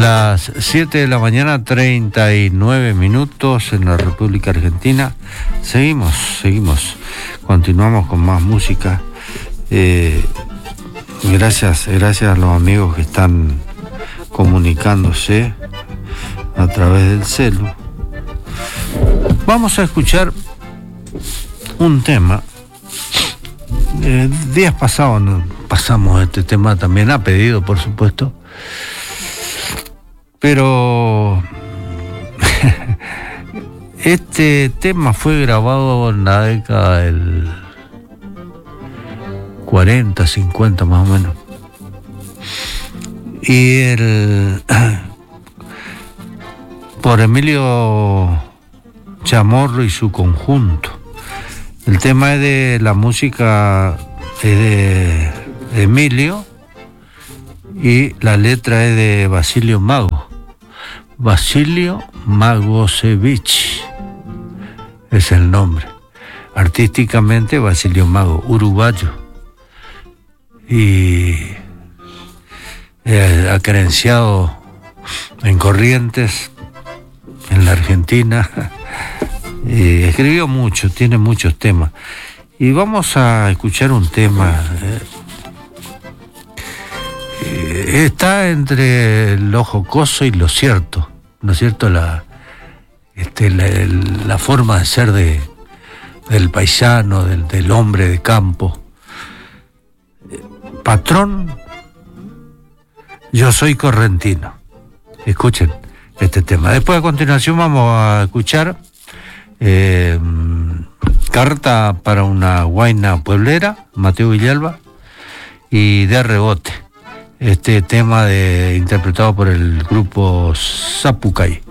Las 7 de la mañana, 39 minutos en la República Argentina. Seguimos. Continuamos con más música. Gracias a los amigos que están comunicándose a través del celu. Vamos a escuchar un tema. Días pasados pasamos este tema también a pedido, por supuesto. Pero este tema fue grabado en la década del 40, 50 más o menos. Y por Emilio Chamorro y su conjunto. El tema es de la música es de Emilio y la letra es de Basilio Magosevich es el nombre. Artísticamente Basilio Mago, uruguayo. Y acrenciado en Corrientes, en la Argentina. Escribió mucho, tiene muchos temas. Y vamos a escuchar un tema. Está entre lo jocoso y lo cierto, ¿no es cierto? La forma de ser del paisano, del hombre de campo. Patrón, yo soy correntino. Escuchen este tema. Después, a continuación, vamos a escuchar Carta para una guaina pueblera, Mateo Villalba, y De Rebote. Este tema interpretado por el grupo Zapucay.